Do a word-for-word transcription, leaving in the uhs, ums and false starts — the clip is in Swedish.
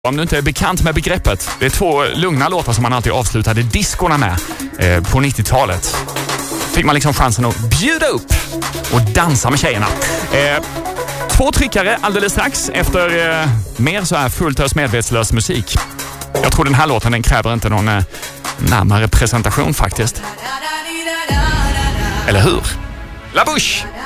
Om du inte är bekant med begreppet, det är två lugna låtar som man alltid avslutade diskorna med eh, på nittiotalet. Fick man liksom chansen att bjuda upp och dansa med tjejerna. Eh, två tryckare alldeles strax efter eh, mer så här fullt ös medvetslös musik. Jag tror den här låten den kräver inte någon eh, närmare presentation faktiskt. Eller hur? La Bouche!